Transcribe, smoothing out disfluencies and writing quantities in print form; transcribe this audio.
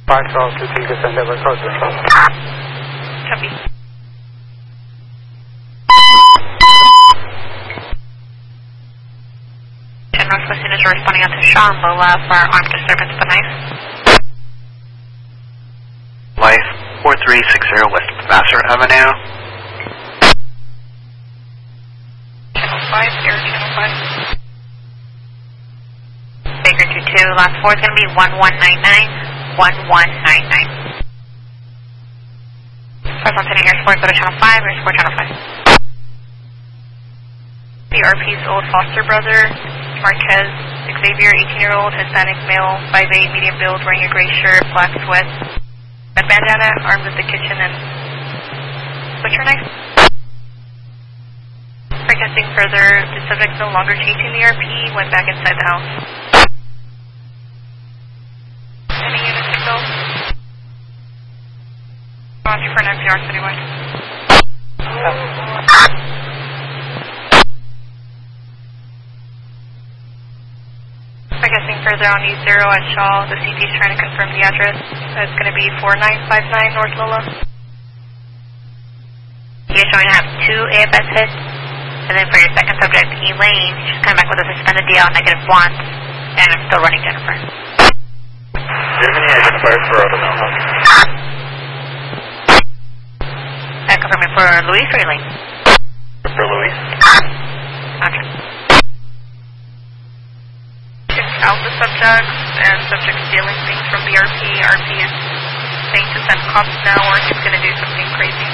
512 to Tigris Endeavor, code green. Copy. Northwest units are responding out to Shaw and Lola for armed disturbance at the knife. Life 4360 West Vassar Avenue. Channel 5, Air Channel 5. Baker 22, last 4 is going to be 1199, 1199. 517 Air Support, go to Channel 5, Air Support Channel 5. The RP's old foster brother, Marquez Xavier, 18-year-old, Hispanic male, 5'8", medium build, wearing a gray shirt, black sweats, red bandana, armed with the kitchen and butcher knife. Protesting further, the subject no longer chasing the RP, went back inside the house. Any units to go? Roger for an NPR citywide. Protesting further on E0 at Shaw, the CP is trying to confirm the address. It's going to be 4959 North Lola. You're showing to have 2 AFS hits. And then for your second subject, Elaine, she's coming back with a suspended DL negative once, and I'm still running Jennifer. Do you have any identifiers for Autonomo? Confirming for Luis or Elaine? For Luis. Okay. Checked out the subjects, and subject stealing things from the RP. RP is saying to send cops now, or he's going to do something crazy.